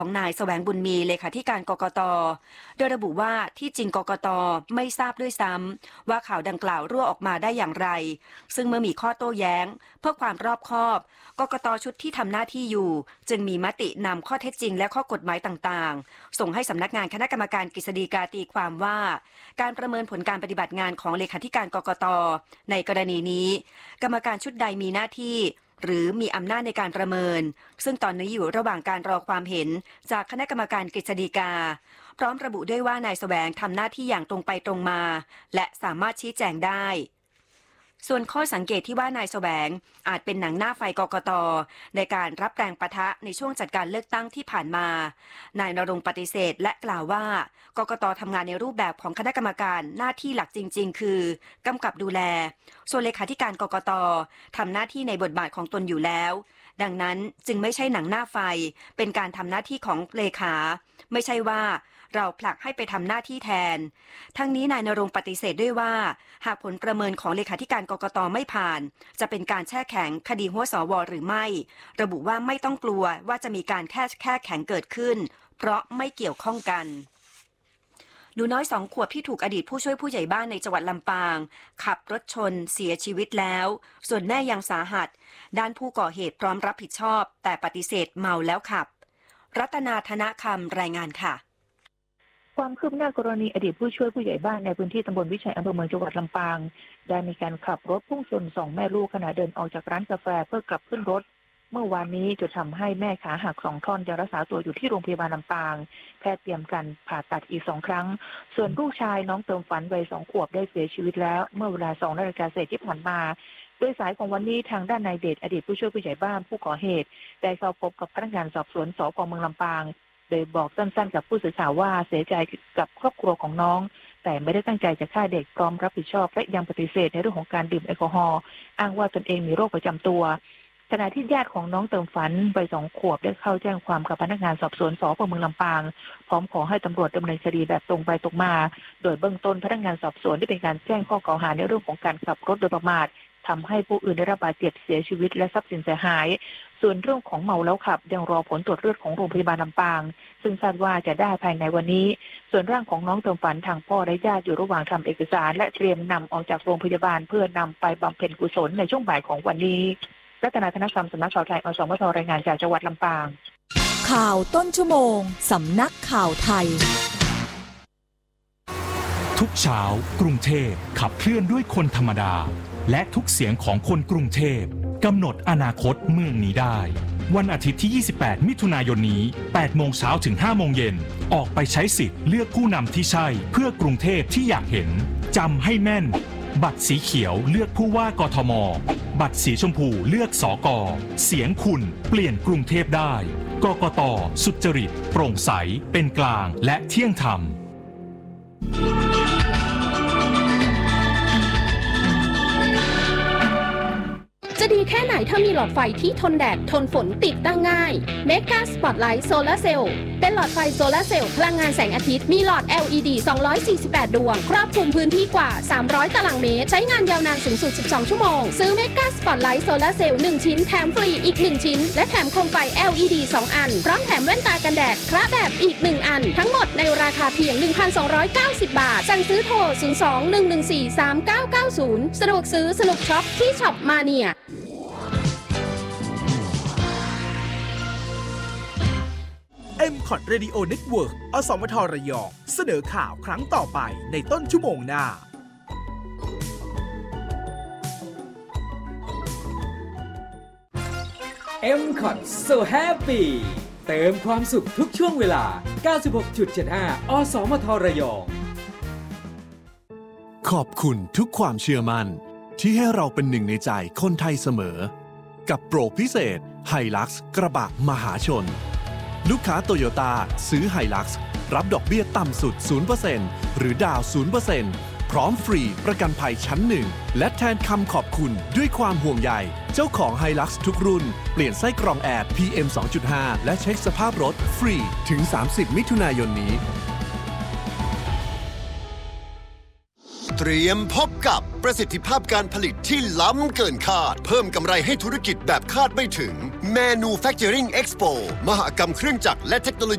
ของนายแสวงบุญมีเลขาธิการกกต.โดยระบุว่าที่จริงกกต.ไม่ทราบด้วยซ้ำว่าข่าวดังกล่าวรั่วออกมาได้อย่างไรซึ่งเมื่อมีข้อโต้แย้งเพื่อความรอบคอบกกต.ชุดที่ทำหน้าที่อยู่จึงมีมตินำข้อเท็จจริงและข้อกฎหมายต่างๆส่งให้สำนักงานคณะกรรมการกฤษฎีกาตีความว่าการประเมินผลการปฏิบัติงานของเลขาธิการกกต.ในกรณีนี้กรรมการชุดใดมีหน้าที่หรือมีอำนาจในการประเมินซึ่งตอนนี้อยู่ระหว่างการรอความเห็นจากคณะกรรมการกฤษฎีกาพร้อมระบุด้วยว่านายแสวงทำหน้าที่อย่างตรงไปตรงมาและสามารถชี้แจงได้ส่วนข้อสังเกตที่ว่านายแสวงอาจเป็นหนังหน้าไฟกกต.ในการรับแรงปะทะในช่วงจัดการเลือกตั้งที่ผ่านมานายณรงค์ปฏิเสธและกล่าวว่ากกต.ทำงานในรูปแบบของคณะกรรมการหน้าที่หลักจริงๆคือกำกับดูแลส่วนเลขาธิการกกต.ทำหน้าที่ในบทบาทของตนอยู่แล้วดังนั้นจึงไม่ใช่หนังหน้าไฟเป็นการทำหน้าที่ของเลขาไม่ใช่ว่าเราผลักให้ไปทำหน้าที่แทนทั้งนี้นายณรงค์ปฏิเสธด้วยว่าหากผลประเมินของเลขาธิการกกต.ไม่ผ่านจะเป็นการแช่แข็งคดีหัวสว.หรือไม่ระบุว่าไม่ต้องกลัวว่าจะมีการแค่แข็งเกิดขึ้นเพราะไม่เกี่ยวข้องกันหนูน้อย2 ขวบที่ถูกอดีตผู้ช่วยผู้ใหญ่บ้านในจังหวัดลำปางขับรถชนเสียชีวิตแล้วส่วนแม่ยังสาหัสด้านผู้ก่อเหตุพร้อมรับผิดชอบแต่ปฏิเสธเมาแล้วขับรัตนาธนคำรายงานค่ะความคืบหน้ากรณีอดีตผู้ช่วยผู้ใหญ่บ้านในพื้นที่ตำบลวิชัยอำเภอเมืองจังหวัดลำปางได้มีการขับรถพุ่งชน2 แม่ลูกขณะเดินออกจากร้านกาแฟเพื่อกลับขึ้นรถเมื่อวานนี้จนทำให้แม่ขาหัก2 ท่อนยังรักษาตัวอยู่ที่โรงพยาบาลลำปางแพทย์เตรียมการผ่าตัดอีก2 ครั้งส่วนลูกชายน้องเติมฝันวัย2 ขวบได้เสียชีวิตแล้วเมื่อเวลา 2 นาฬิกาเศษที่ผ่านมาโดยสายของวันนี้ทางด้านนายเดชอดีตผู้ช่วยผู้ใหญ่บ้านผู้ก่อเหตุได้เข้าพบกับพนักงานสอบสวนสภ.เมืองลำปางโดยบอกสั้นๆกับผู้สื่อข่าวว่าเสียใจกับครอบครัวของน้องแต่ไม่ได้ตั้งใจจะฆ่าเด็กพร้อมรับผิดชอบและยังปฏิเสธในเรื่องของการดื่มแอลกอฮอล์อ้างว่าตนเองมีโรคประจำตัวขณะที่ญาติของน้องเติมฝันวัย2 ขวบได้เข้าแจ้งความกับพนักงานสอบสวนสภ.เมืองลำปางพร้อมขอให้ตำรวจดำเนินคดีแบบตรงไปตรงมาโดยเบื้องต้นพนักงานสอบสวนได้เป็นการแจ้งข้อกล่าวหาในเรื่องของการขับรถโดยประมาททำให้ผู้อื่นได้รับบาดเจ็บเสียชีวิตและทรัพย์สินเสียหายส่วนเรื่องของเมาแล้วขับยังรอผลตรวจเลือดของโรงพยาบาลลำปางซึ่งคาดว่าจะได้ภายในวันนี้ส่วนร่างของน้องเติมฝันทางพ่อและญาติอยู่ระหว่างทำเอกสารและเตรียมนำออกจากโรงพยาบาลเพื่อนำไปบำเพ็ญกุศลในช่วงบ่ายของวันนี้รัตนาธนคำสำนักข่าวไทยอสมทรายงานจากจังหวัดลำปางข่าวต้นชั่วโมงสำนักข่าวไทยทุกเช้ากรุงเทพขับเคลื่อนด้วยคนธรรมดาและทุกเสียงของคนกรุงเทพกำหนดอนาคตเมืองนี้ได้วันอาทิตย์ที่ 28 มิถุนายนนี้ 8 โมงเช้าถึง 5 โมงเย็นออกไปใช้สิทธิ์เลือกผู้นำที่ใช่เพื่อกรุงเทพที่อยากเห็นจำให้แม่นบัตรสีเขียวเลือกผู้ว่ากทม.บัตรสีชมพูเลือกสก.เสียงคุณเปลี่ยนกรุงเทพได้กกต.สุจริตโปร่งใสเป็นกลางและเที่ยงธรรมจะดีแค่ไหนถ้ามีหลอดไฟที่ทนแดดทนฝนติดตั้งง่าย Mega Spotlight Solar Cell เป็นหลอดไฟโซลาร์เซลล์พลังงานแสงอาทิตย์มีหลอด LED 248 ดวงครอบคลุมพื้นที่กว่า300 ตารางเมตรใช้งานยาวนานสูงสุด12 ชั่วโมงซื้อ Mega Spotlight Solar Cell 1 ชิ้นแถมฟรีอีก1 ชิ้นและแถมโคมไฟ LED 2 อันพร้อมแถมแว่นตากันแดดคระแบบอีก1 อันทั้งหมดในราคาเพียง 1,290 บาทสั่งซื้อโทร 02-114-3990 สะดวกซื้อสนุกช็อปที่ช็อปมาเนีย MCOT Radio Network อสมทระยองเสนอข่าวครั้งต่อไปในต้นชั่วโมงหน้า MCOT So Happy เติมความสุขทุกช่วงเวลา 96.75 อสมทระยองขอบคุณทุกความเชื่อมั่นที่ให้เราเป็นหนึ่งในใจคนไทยเสมอกับโปรพิเศษ Hilux กระบะมหาชนลูกค้าโตโยต้าซื้อ Hilux รับดอกเบี้ยต่ำสุด 0% หรือดาว 0% พร้อมฟรีประกันภัยชั้น1และแทนคำขอบคุณด้วยความห่วงใยเจ้าของ Hilux ทุกรุ่นเปลี่ยนไส้กรองแอร์ PM 2.5 และเช็คสภาพรถฟรีถึง 30 มิถุนายนนี้เตรียมพบกับประสิทธิภาพการผลิตที่ล้ำเกินคาดเพิ่มกำไรให้ธุรกิจแบบคาดไม่ถึง Manufacturing Expo มหกรรมเครื่องจักรและเทคโนโล